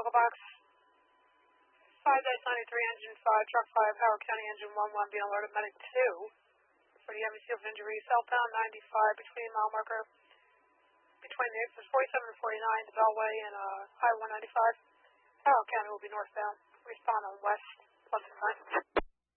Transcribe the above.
local box 5-93, engine 5, truck 5, Howard County, engine 11 being alerted, medic 2 for the heavy field injury, southbound 95 between mile marker, between the exits 47 and 49, the Beltway and I-195. Howard County will be northbound. Respond on west, +9.